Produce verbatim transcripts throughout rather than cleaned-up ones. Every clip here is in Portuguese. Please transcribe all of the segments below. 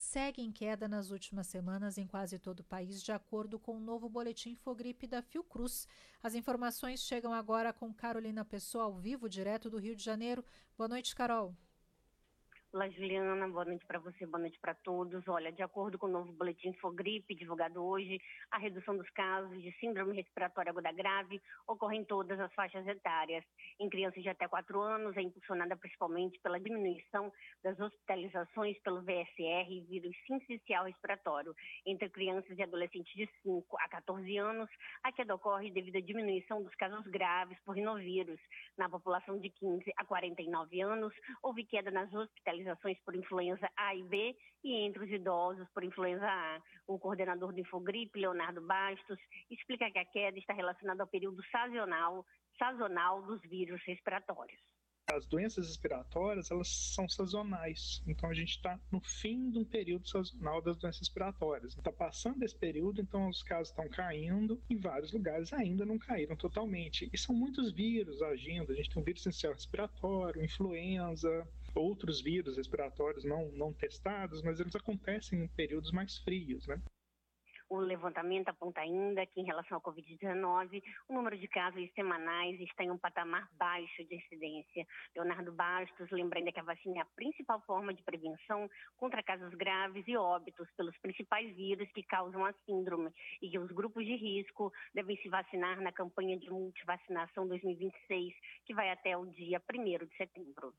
segue em queda nas últimas semanas em quase todo o país, de acordo com o novo boletim Infogripe da Fiocruz. As informações chegam agora com Carolina Pessoa, ao vivo, direto do Rio de Janeiro. Boa noite, Carol. Olá, Juliana, boa noite para você, boa noite para todos. Olha, de acordo com o novo boletim Infogripe, divulgado hoje, a redução dos casos de síndrome respiratória aguda grave ocorre em todas as faixas etárias. Em crianças de até quatro anos, é impulsionada principalmente pela diminuição das hospitalizações pelo V S R, vírus sincicial respiratório. Entre crianças e adolescentes de cinco a quatorze anos, a queda ocorre devido à diminuição dos casos graves por rinovírus. Na população de quinze a quarenta e nove anos, houve queda nas hospitalizações por influenza A e B e entre os idosos por influenza A. O coordenador do Infogripe, Leonardo Bastos, explica que a queda está relacionada ao período sazonal, sazonal dos vírus respiratórios. As doenças respiratórias, elas são sazonais, então a gente está no fim de um período sazonal das doenças respiratórias. Está passando esse período, então os casos estão caindo, em vários lugares ainda não caíram totalmente. E são muitos vírus agindo, a gente tem um vírus essencial respiratório, influenza, outros vírus respiratórios não, não testados, mas eles acontecem em períodos mais frios, né? O levantamento aponta ainda que, em relação ao covid dezenove, o número de casos semanais está em um patamar baixo de incidência. Leonardo Bastos lembra ainda que a vacina é a principal forma de prevenção contra casos graves e óbitos pelos principais vírus que causam a síndrome e que os grupos de risco devem se vacinar na campanha de multivacinação dois mil e vinte e seis, que vai até o dia primeiro de setembro.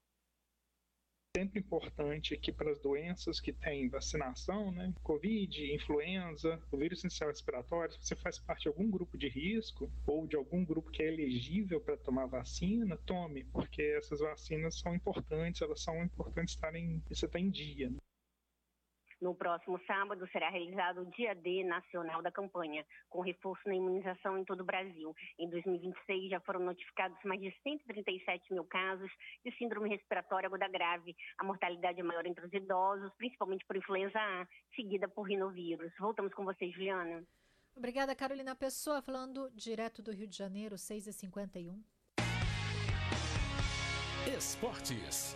Sempre importante que para as doenças que têm vacinação, né, Covid, influenza, o vírus essencial respiratório, se você faz parte de algum grupo de risco ou de algum grupo que é elegível para tomar vacina, tome, porque essas vacinas são importantes, elas são importantes estarem, você está em dia. Né? No próximo sábado será realizado o Dia D Nacional da Campanha, com reforço na imunização em todo o Brasil. Em dois mil e vinte e seis já foram notificados mais de cento e trinta e sete mil casos de síndrome respiratória aguda grave. A mortalidade é maior entre os idosos, principalmente por influenza A, seguida por rinovírus. Voltamos com você, Juliana. Obrigada, Carolina Pessoa, falando direto do Rio de Janeiro, seis e cinquenta e um. Esportes.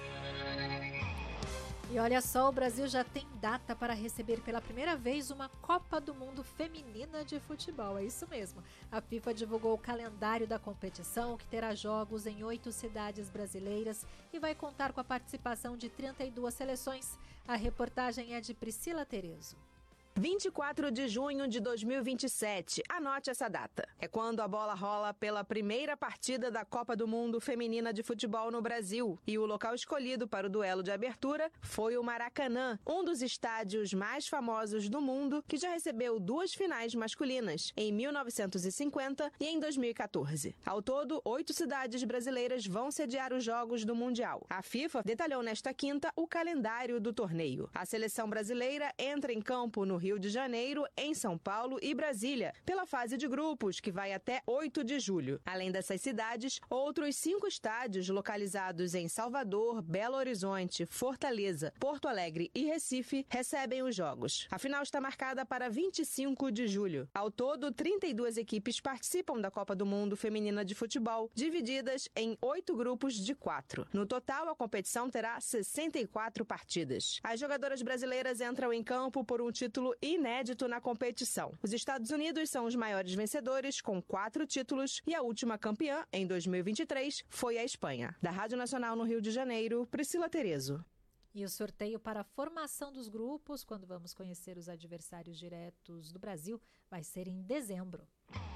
E olha só, o Brasil já tem data para receber pela primeira vez uma Copa do Mundo Feminina de Futebol. É isso mesmo. A FIFA divulgou o calendário da competição, que terá jogos em oito cidades brasileiras e vai contar com a participação de trinta e duas seleções. A reportagem é de Priscila Terezo. vinte e quatro de junho de dois mil e vinte e sete. Anote essa data. É quando a bola rola pela primeira partida da Copa do Mundo Feminina de Futebol no Brasil. E o local escolhido para o duelo de abertura foi o Maracanã, um dos estádios mais famosos do mundo, que já recebeu duas finais masculinas, em mil novecentos e cinquenta e em dois mil e quatorze. Ao todo, oito cidades brasileiras vão sediar os Jogos do Mundial. A FIFA detalhou nesta quinta o calendário do torneio. A seleção brasileira entra em campo no Rio de Janeiro, em São Paulo e Brasília, pela fase de grupos, que vai até oito de julho. Além dessas cidades, outros cinco estádios localizados em Salvador, Belo Horizonte, Fortaleza, Porto Alegre e Recife recebem os jogos. A final está marcada para vinte e cinco de julho. Ao todo, trinta e duas equipes participam da Copa do Mundo Feminina de Futebol, divididas em oito grupos de quatro. No total, a competição terá sessenta e quatro partidas. As jogadoras brasileiras entram em campo por um título inédito na competição. Os Estados Unidos são os maiores vencedores, com quatro títulos, e a última campeã, em dois mil e vinte e três, foi a Espanha. Da Rádio Nacional no Rio de Janeiro, Priscila Terezo. E o sorteio para a formação dos grupos, quando vamos conhecer os adversários diretos do Brasil, vai ser em dezembro.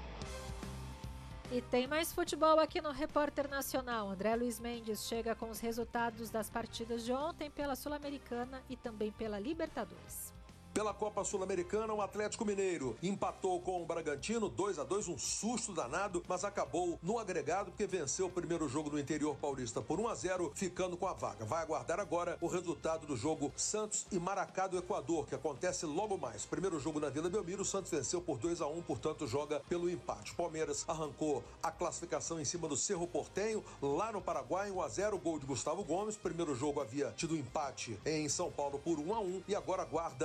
E tem mais futebol aqui no Repórter Nacional. André Luiz Mendes chega com os resultados das partidas de ontem pela Sul-Americana e também pela Libertadores. Pela Copa Sul-Americana, o Atlético Mineiro empatou com o Bragantino dois a dois, um susto danado, mas acabou no agregado porque venceu o primeiro jogo no interior paulista por um a zero, ficando com a vaga. Vai aguardar agora o resultado do jogo Santos e Maracá do Equador, que acontece logo mais. Primeiro jogo na Vila Belmiro, o Santos venceu por dois a um, portanto joga pelo empate. O Palmeiras arrancou a classificação em cima do Cerro Porteño, lá no Paraguai, um a zero, gol de Gustavo Gomes. Primeiro jogo havia tido empate em São Paulo por um a um e agora aguarda Mirassol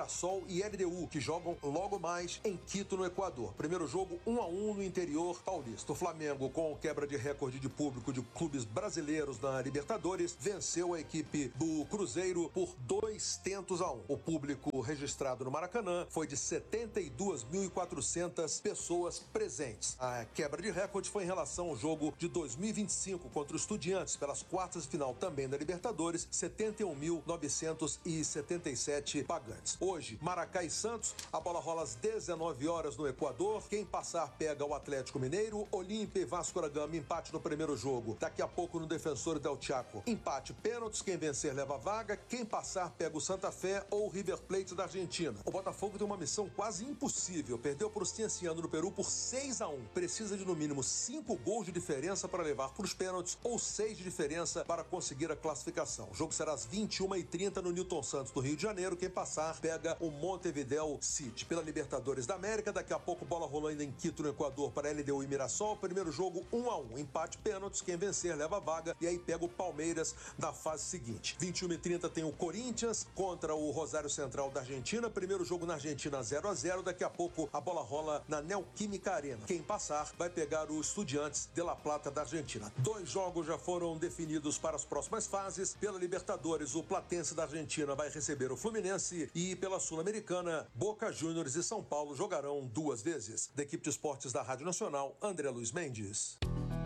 Mirassol e L D U, que jogam logo mais em Quito, no Equador. Primeiro jogo um a um no interior paulista. O Flamengo, com quebra de recorde de público de clubes brasileiros na Libertadores, venceu a equipe do Cruzeiro por dois tentos a um. O público registrado no Maracanã foi de setenta e duas mil e quatrocentas pessoas presentes. A quebra de recorde foi em relação ao jogo de dois mil e vinte e cinco contra o Estudiantes, pelas quartas de final também da Libertadores, setenta e um mil novecentos e setenta e sete pagantes. Hoje, Maracá e Santos, a bola rola às dezenove horas no Equador. Quem passar pega o Atlético Mineiro. Olímpia e Vasco da Gama, empate no primeiro jogo. Daqui a pouco no Defensor del Chaco, empate, pênaltis, quem vencer leva a vaga. Quem passar pega o Santa Fé ou o River Plate da Argentina. O Botafogo tem uma missão quase impossível. Perdeu para o Cienciano no Peru por seis a um. Precisa de no mínimo cinco gols de diferença para levar para os pênaltis ou seis de diferença para conseguir a classificação. O jogo será às vinte e uma e trinta no Newton Santos, do Rio de Janeiro. Quem passar pega o Montevideo City. Pela Libertadores da América, daqui a pouco bola rolando em Quito, no Equador, para L D U e Mirassol. Primeiro jogo um a um. Empate, pênaltis. Quem vencer leva a vaga. E aí pega o Palmeiras na fase seguinte. vinte e uma e trinta tem o Corinthians contra o Rosário Central da Argentina. Primeiro jogo na Argentina zero a zero. Daqui a pouco a bola rola na Neoquímica Arena. Quem passar vai pegar o Estudiantes de La Plata da Argentina. Dois jogos já foram definidos para as próximas fases. Pela Libertadores, o Platense da Argentina vai receber o Fluminense e pela Sul-Americana, Boca Juniors e São Paulo jogarão duas vezes. Da equipe de esportes da Rádio Nacional, André Luiz Mendes.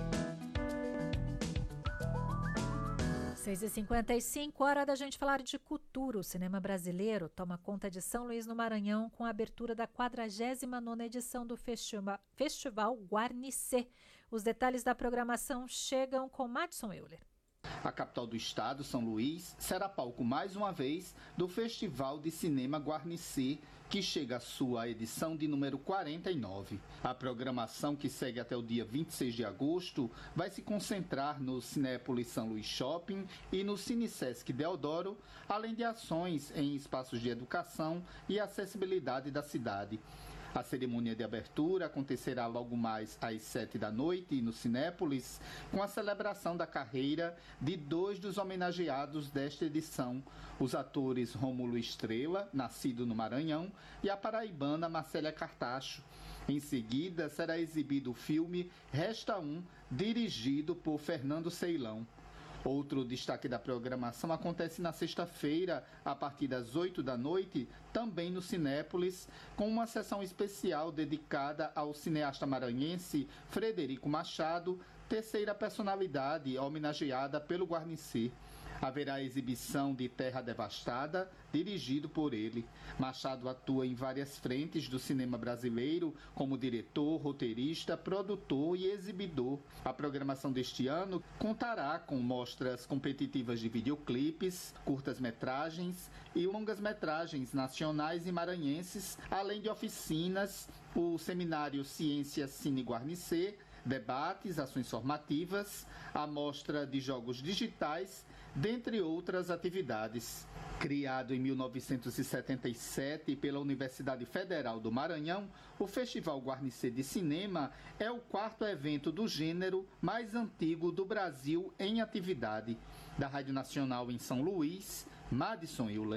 seis e cinquenta e cinco, hora da gente falar de cultura. O cinema brasileiro toma conta de São Luís, no Maranhão, com a abertura da quadragésima nona edição do Festival, Festival Guarnicê. Os detalhes da programação chegam com Madison Euler. A capital do estado, São Luís, será palco mais uma vez do Festival de Cinema Guarnicê, que chega à sua edição de número quarenta e nove. A programação, que segue até o dia vinte e seis de agosto, vai se concentrar no Cinépolis São Luís Shopping e no Cinesesc Deodoro, além de ações em espaços de educação e acessibilidade da cidade. A cerimônia de abertura acontecerá logo mais às sete da noite no Cinépolis, com a celebração da carreira de dois dos homenageados desta edição, os atores Rômulo Estrela, nascido no Maranhão, e a paraibana Marcélia Cartacho. Em seguida, será exibido o filme Resta Um, dirigido por Fernando Ceilão. Outro destaque da programação acontece na sexta-feira, a partir das oito da noite, também no Cinépolis, com uma sessão especial dedicada ao cineasta maranhense Frederico Machado, terceira personalidade homenageada pelo Guarnicê. Haverá exibição de Terra Devastada, dirigido por ele. Machado atua em várias frentes do cinema brasileiro, como diretor, roteirista, produtor e exibidor. A programação deste ano contará com mostras competitivas de videoclipes, curtas-metragens e longas-metragens nacionais e maranhenses, além de oficinas, o seminário Ciência Cine Guarnicê, debates, ações formativas, a mostra de jogos digitais, dentre outras atividades. Criado em mil novecentos e setenta e sete pela Universidade Federal do Maranhão, o Festival Guarnicê de Cinema é o quarto evento do gênero mais antigo do Brasil em atividade. Da Rádio Nacional em São Luís, Madison Euler.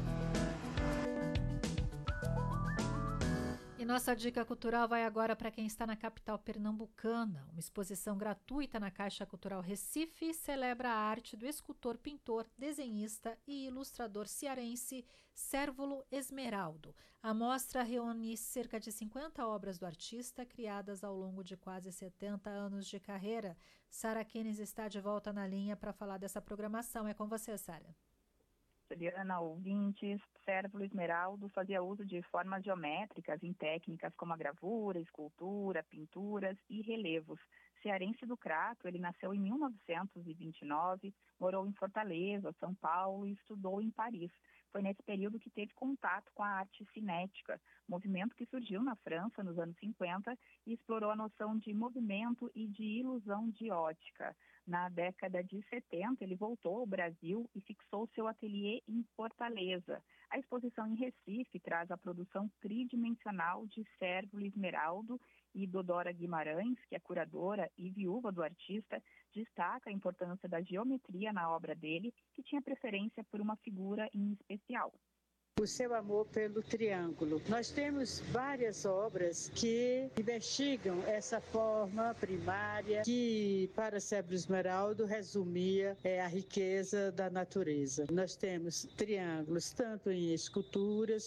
E nossa dica cultural vai agora para quem está na capital pernambucana. Uma exposição gratuita na Caixa Cultural Recife celebra a arte do escultor, pintor, desenhista e ilustrador cearense Cérvulo Esmeraldo. A mostra reúne cerca de cinquenta obras do artista criadas ao longo de quase setenta anos de carreira. Sara Keynes está de volta na linha para falar dessa programação. É com você, Sara. Juliana, ouvintes, Cérvulo Esmeraldo fazia uso de formas geométricas em técnicas como a gravura, escultura, pinturas e relevos. Cearense do Crato, ele nasceu em mil novecentos e vinte e nove, morou em Fortaleza, São Paulo e estudou em Paris. Foi nesse período que teve contato com a arte cinética, movimento que surgiu na França nos anos cinquenta e explorou a noção de movimento e de ilusão de ótica. Na década de setenta, ele voltou ao Brasil e fixou seu ateliê em Fortaleza. A exposição em Recife traz a produção tridimensional de Cérvulo Esmeraldo, e Dodora Guimarães, que é curadora e viúva do artista, destaca a importância da geometria na obra dele, que tinha preferência por uma figura em especial. o seu amor pelo triângulo. Nós temos várias obras que investigam essa forma primária que, para Cérebro Esmeraldo, resumia é, a riqueza da natureza. Nós temos triângulos tanto em esculturas